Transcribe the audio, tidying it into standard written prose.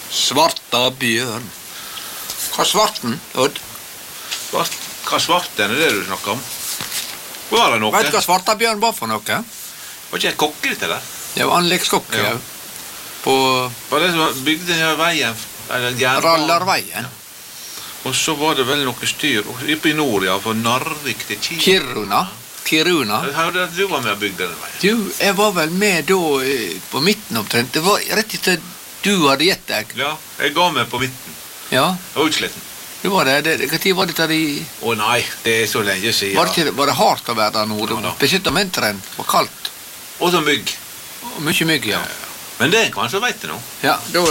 Svarta bjørn. Hva svarten, Odd? Hva svarten det du snakker om? Var det noe? Vet du hva svarta bjørn var for noe? Var ikke et kokke litt, eller? Det var anleggskokke, Ja. ja. På Var det som bygde denne veien? Eller jernbanen? Rallarveien. Og så var det vel noe styr oppe i nord, ja, for Narvik til Kiruna. Jeg hørte at du var med og bygde denne veien. Du, jeg var vel med da på midten omtrent. Det var rett etter du hadde gitt deg. Ja, jeg ga meg på midten. Ja, Og utslitten. det var det. Hva tid var dette i... Å nei, det er så lenge siden. Var det hardt å være der nå? Ja da. Spesielt om vinteren. Det var kaldt. Og så mygg. Og mye mygg, ja. Men det er en som vet det nå. Ja, da